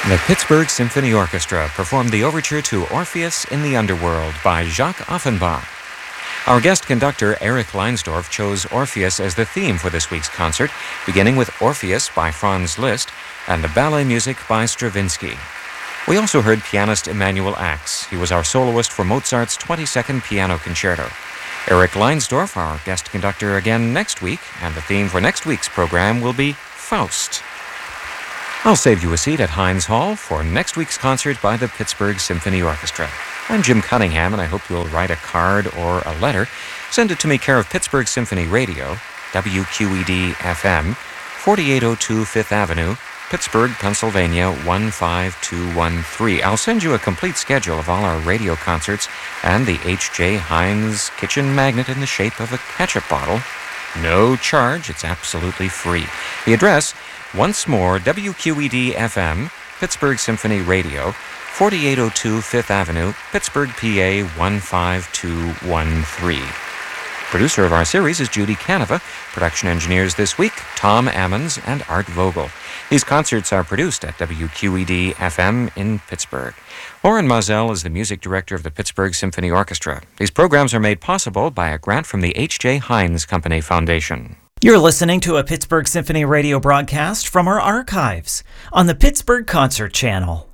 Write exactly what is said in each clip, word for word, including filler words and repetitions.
The Pittsburgh Symphony Orchestra performed the overture to Orpheus in the Underworld by Jacques Offenbach. Our guest conductor, Eric Leinsdorf, chose Orpheus as the theme for this week's concert, beginning with Orpheus by Franz Liszt and the ballet music by Stravinsky. We also heard pianist Emanuel Ax. He was our soloist for Mozart's twenty-second Piano Concerto. Eric Leinsdorf, our guest conductor again next week, and the theme for next week's program will be Faust. I'll save you a seat at Heinz Hall for next week's concert by the Pittsburgh Symphony Orchestra. I'm Jim Cunningham, and I hope you'll write a card or a letter. Send it to me, care of Pittsburgh Symphony Radio, W Q E D F M, forty-eight oh two Fifth Avenue, Pittsburgh, Pennsylvania, one five two one three. I'll send you a complete schedule of all our radio concerts and the H J Heinz kitchen magnet in the shape of a ketchup bottle. No charge. It's absolutely free. The address, once more, W Q E D F M, Pittsburgh Symphony Radio, forty-eight oh two Fifth Avenue, Pittsburgh, P A, one five two one three. Producer of our series is Judy Canova. Production engineers this week, Tom Ammons and Art Vogel. These concerts are produced at W Q E D F M in Pittsburgh. Warren Moselle is the music director of the Pittsburgh Symphony Orchestra. These programs are made possible by a grant from the H J Heinz Company Foundation. You're listening to a Pittsburgh Symphony radio broadcast from our archives on the Pittsburgh Concert Channel.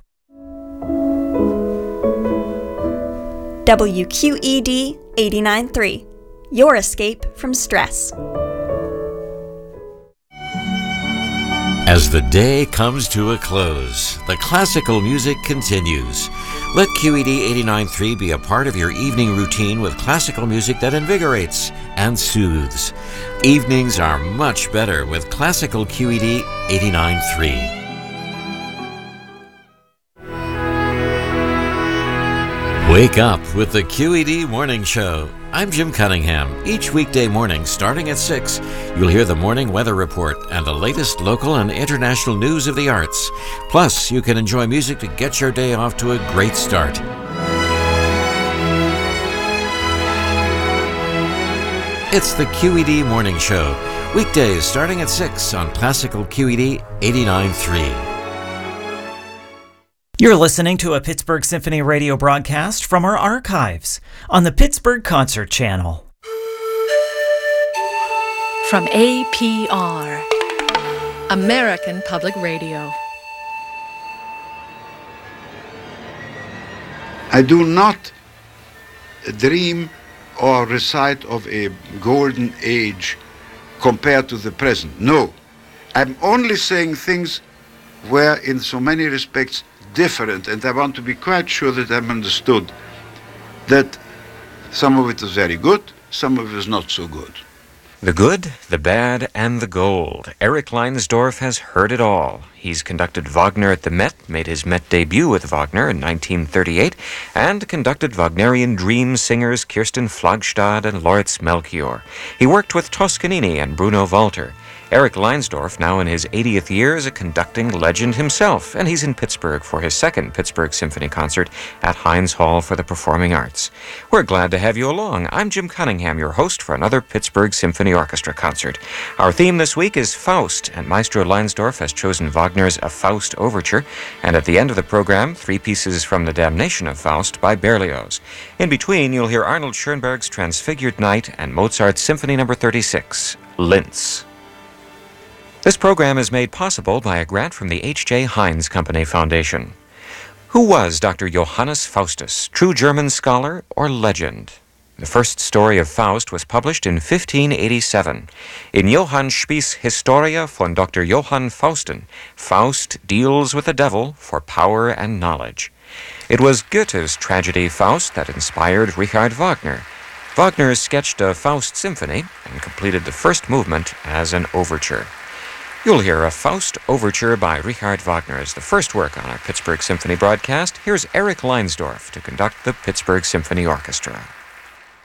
W Q E D eighty-nine point three, your escape from stress. As the day comes to a close, the classical music continues. Let Q E D eighty-nine point three be a part of your evening routine with classical music that invigorates and soothes. Evenings are much better with classical Q E D eighty-nine point three. Wake up with the Q E D Morning Show. I'm Jim Cunningham. Each weekday morning, starting at six, you'll hear the morning weather report and the latest local and international news of the arts. Plus, you can enjoy music to get your day off to a great start. It's the Q E D Morning Show. Weekdays starting at six on Classical Q E D eighty-nine point three. You're listening to a Pittsburgh Symphony radio broadcast from our archives on the Pittsburgh Concert Channel. From A P R, American Public Radio. I do not dream or recite of a golden age compared to the present. No. I'm only saying things where in so many respects different, and I want to be quite sure that I'm understood that some of it is very good, some of it is not so good. The good, the bad, and the gold. Eric Leinsdorf has heard it all. He's conducted Wagner at the Met, made his Met debut with Wagner in nineteen thirty-eight, and conducted Wagnerian dream singers Kirsten Flagstad and Lauritz Melchior. He worked with Toscanini and Bruno Walter. Eric Leinsdorf, now in his eightieth year, is a conducting legend himself, and he's in Pittsburgh for his second Pittsburgh Symphony concert at Heinz Hall for the Performing Arts. We're glad to have you along. I'm Jim Cunningham, your host for another Pittsburgh Symphony Orchestra concert. Our theme this week is Faust, and Maestro Leinsdorf has chosen Wagner's A Faust Overture, and at the end of the program, three pieces from The Damnation of Faust by Berlioz. In between, you'll hear Arnold Schoenberg's Transfigured Night and Mozart's Symphony Number thirty-six, Linz. This program is made possible by a grant from the H J Heinz Company Foundation. Who was Doctor Johannes Faustus, true German scholar or legend? The first story of Faust was published in fifteen eighty-seven. In Johann Spies Historia von Doctor Johann Fausten, Faust deals with the devil for power and knowledge. It was Goethe's tragedy Faust that inspired Richard Wagner. Wagner sketched a Faust symphony and completed the first movement as an overture. You'll hear a Faust Overture by Richard Wagner as the first work on our Pittsburgh Symphony broadcast. Here's Eric Leinsdorf to conduct the Pittsburgh Symphony Orchestra.